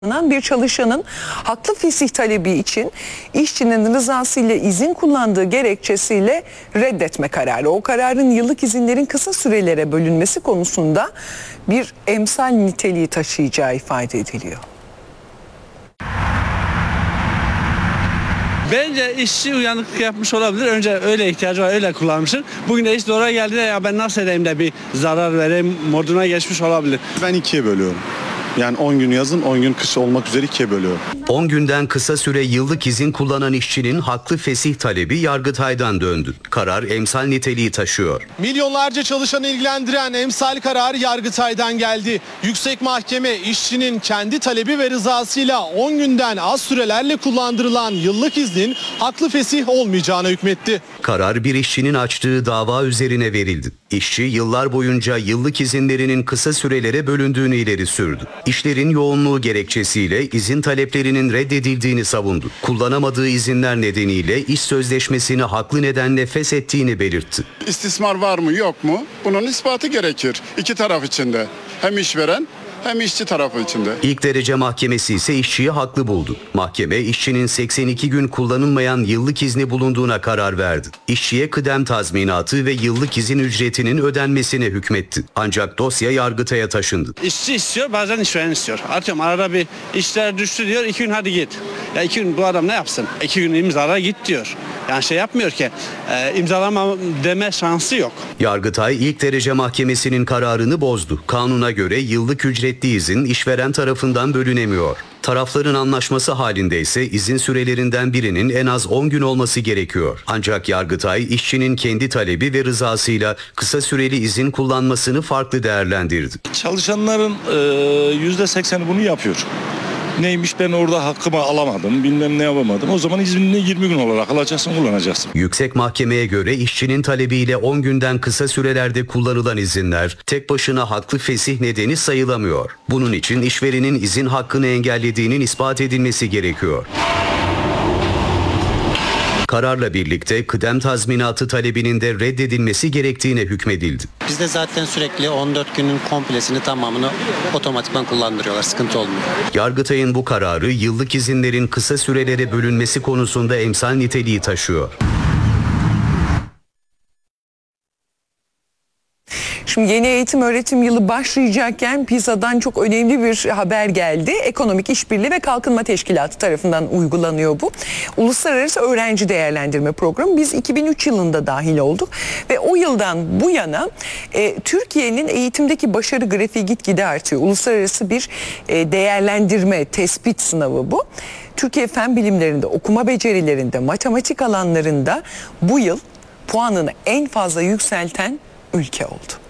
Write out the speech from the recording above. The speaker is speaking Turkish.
Bir çalışanın haklı fesih talebi için işçinin rızasıyla izin kullandığı gerekçesiyle reddetme kararı. O kararın yıllık izinlerin kısa sürelere bölünmesi konusunda bir emsal niteliği taşıyacağı ifade ediliyor. Bence işçi uyanıklık yapmış olabilir. Önce öyle ihtiyacı var, öyle kullanmıştır. Bugün de iş doğru geldi de ya ben nasıl edeyim de bir zarar vereyim moduna geçmiş olabilir. Ben ikiye bölüyorum. Yani 10 gün yazın, 10 gün kış olmak üzere ikiye bölüyorum. 10 günden kısa süre yıllık izin kullanan işçinin haklı fesih talebi Yargıtay'dan döndü. Karar emsal niteliği taşıyor. Milyonlarca çalışanı ilgilendiren emsal kararı Yargıtay'dan geldi. Yüksek Mahkeme işçinin kendi talebi ve rızasıyla 10 günden az sürelerle kullandırılan yıllık iznin haklı fesih olmayacağına hükmetti. Karar bir işçinin açtığı dava üzerine verildi. İşçi yıllar boyunca yıllık izinlerinin kısa sürelere bölündüğünü ileri sürdü. İşlerin yoğunluğu gerekçesiyle izin taleplerinin reddedildiğini savundu. Kullanamadığı izinler nedeniyle iş sözleşmesini haklı nedenle feshettiğini belirtti. İstismar var mı yok mu? Bunun ispatı gerekir. İki taraf içinde. Hem işveren hem işçi tarafı içinde. İlk derece mahkemesi ise işçiyi haklı buldu. Mahkeme işçinin 82 gün kullanılmayan yıllık izni bulunduğuna karar verdi. İşçiye kıdem tazminatı ve yıllık izin ücretinin ödenmesine hükmetti. Ancak dosya Yargıtay'a taşındı. İşçi istiyor, bazen işveren istiyor. Atıyorum arada bir işler düştü diyor, 2 gün hadi git. Ya 2 gün bu adam ne yapsın? 2 gün imzala git diyor. Yani şey yapmıyor ki, imzalama deme şansı yok. Yargıtay ilk derece mahkemesinin kararını bozdu. Kanuna göre yıllık ücretli izin işveren tarafından bölünemiyor. Tarafların anlaşması halinde ise izin sürelerinden birinin en az 10 gün olması gerekiyor. Ancak Yargıtay işçinin kendi talebi ve rızasıyla kısa süreli izin kullanmasını farklı değerlendirdi. Çalışanların %80'i bunu yapıyor. Neymiş ben orada hakkımı alamadım, bilmem ne yapamadım. O zaman iznini 20 gün olarak alacaksın, kullanacaksın. Yüksek Mahkeme'ye göre işçinin talebiyle 10 günden kısa sürelerde kullanılan izinler tek başına haklı fesih nedeni sayılamıyor. Bunun için işverenin izin hakkını engellediğinin ispat edilmesi gerekiyor. Kararla birlikte kıdem tazminatı talebinin de reddedilmesi gerektiğine hükmedildi. Bizde zaten sürekli 14 günün komplesini tamamını otomatikman kullandırıyorlar. Sıkıntı olmuyor. Yargıtay'ın bu kararı yıllık izinlerin kısa sürelere bölünmesi konusunda emsal niteliği taşıyor. Şimdi yeni eğitim öğretim yılı başlayacakken PISA'dan çok önemli bir haber geldi. Ekonomik İşbirliği ve Kalkınma Teşkilatı tarafından uygulanıyor bu. Uluslararası Öğrenci Değerlendirme Programı. Biz 2003 yılında dahil olduk ve o yıldan bu yana Türkiye'nin eğitimdeki başarı grafiği gitgide artıyor. Uluslararası bir değerlendirme, tespit sınavı bu. Türkiye fen bilimlerinde, okuma becerilerinde, matematik alanlarında bu yıl puanını en fazla yükselten ülke oldu.